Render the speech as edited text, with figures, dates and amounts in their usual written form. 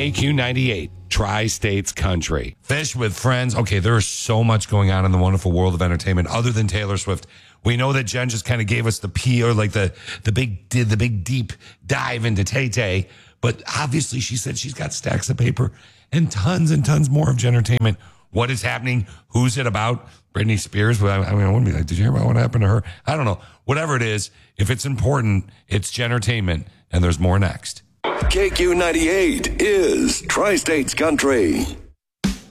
KQ98, Tri-States Country. Fish with friends. Okay, there's so much going on in the wonderful world of entertainment other than Taylor Swift. We know that Jen just kind of gave us the big deep dive into Tay-Tay, but obviously she said she's got stacks of paper and tons more of Jentertainment. What is happening? Who's it about? Britney Spears? I wouldn't be like, did you hear about what happened to her? I don't know. Whatever it is, if it's important, it's Jentertainment, and there's more next. KQ98 is Tri-States Country.